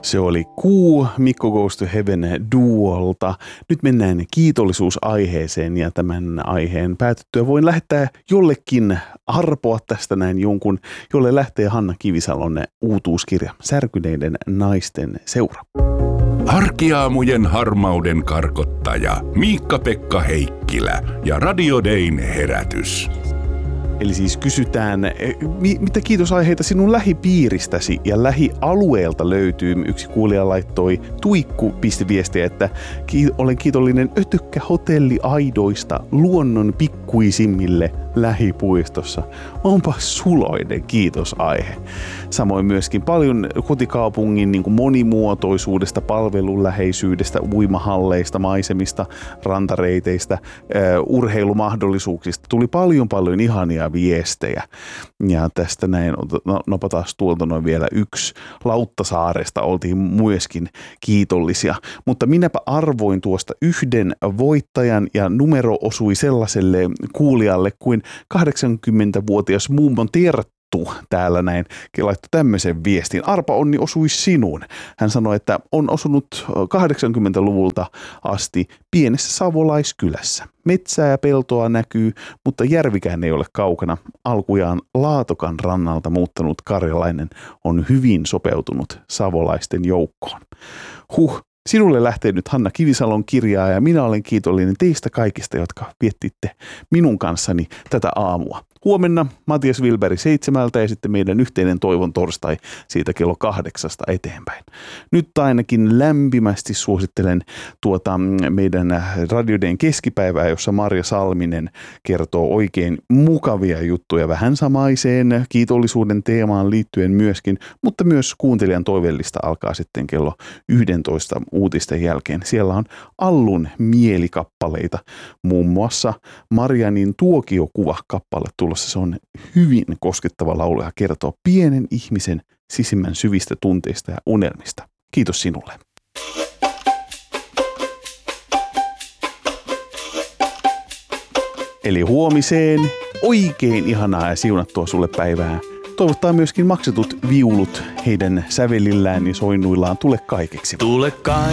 Se oli Kuu Mikko Goes to Heaven duolta. Nyt mennään kiitollisuusaiheeseen ja tämän aiheen päätyttyä voin lähettää jollekin arpoa tästä näin jonkun, jolle lähtee Hanna Kivisalon uutuuskirja Särkyneiden naisten seura. Arkiaamujen harmauden karkottaja Miikka-Pekka Heikkilä ja Radio Dayn herätys. Eli siis kysytään, mitä kiitosaiheita sinun lähipiiristäsi ja lähialueelta löytyy. Yksi kuulija laittoi viestiä, että olen kiitollinen ötykkähotelliaidoista luonnon pikkuisimmille lähipuistossa. Onpa suloinen kiitosaihe. Samoin myöskin paljon kotikaupungin niin kuin monimuotoisuudesta, palveluläheisyydestä, uimahalleista, maisemista, rantareiteistä, urheilumahdollisuuksista. Tuli paljon ihania viestejä. Ja tästä näin, nopataan tuolta noin vielä yksi. Lauttasaaresta oltiin myöskin kiitollisia. Mutta minäpä arvoin tuosta yhden voittajan ja numero osui sellaiselle kuulijalle kuin 80-vuotias mummon Terttu täällä näin laittoi tämmöisen viestin. Arpa onni osui sinuun. Hän sanoi, että on osunut 80-luvulta asti pienessä savolaiskylässä. Metsää ja peltoa näkyy, mutta järvikään ei ole kaukana. Alkujaan Laatokan rannalta muuttanut karjalainen on hyvin sopeutunut savolaisten joukkoon. Sinulle lähtee nyt Hanna Kivisalon kirjaa ja minä olen kiitollinen teistä kaikista, jotka viettitte minun kanssani tätä aamua. Huomenna Matias Wilberg 7 ja sitten meidän yhteinen toivon torstai siitä kello 8 eteenpäin. Nyt ainakin lämpimästi suosittelen meidän Radio Dayn keskipäivää, jossa Marja Salminen kertoo oikein mukavia juttuja vähän samaiseen kiitollisuuden teemaan liittyen myöskin, mutta myös kuuntelijan toiveellista alkaa sitten kello 11 uutisten jälkeen. Siellä on Allun mielikappaleita, muun muassa Marianin tuokiokuva-kappale tulossa. Se on hyvin koskettava laulu ja kertoo pienen ihmisen sisimmän syvistä tunteista ja unelmista. Kiitos sinulle. Eli huomiseen oikein ihanaa ja siunattua sulle päivää. Toivottaa myöskin maksetut viulut heidän sävelillään ja soinnuillaan tule kaikeksi. Tule